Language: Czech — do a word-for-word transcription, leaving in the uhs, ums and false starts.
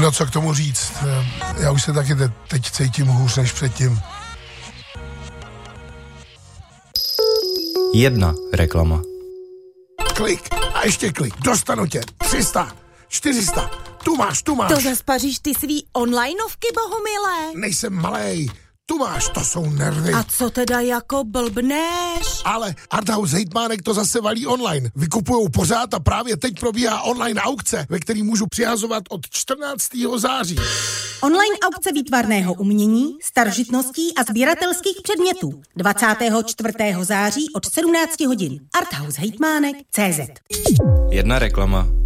No co k tomu říct, já už se taky te- teď cítím hůř než předtím. Jedna reklama. Klik a ještě klik, dostanu tě, tři sta, čtyři sta, tu máš, tu máš. To zaspaříš ty svý onlineovky, Bohumile? Nejsem malej, tu máš, to jsou nervy. A co teda jako blbneš? Ale Arthouse hejtmánek to zase valí online. Vykupujou pořád a právě teď probíhá online aukce, ve který můžu přihazovat od čtrnáctého září. Online aukce výtvarného umění, starožitností a sběratelských předmětů. dvacátého čtvrtého září od sedmnáct hodin. Arthouse hejtmánek tečka cé zet. Jedna reklama.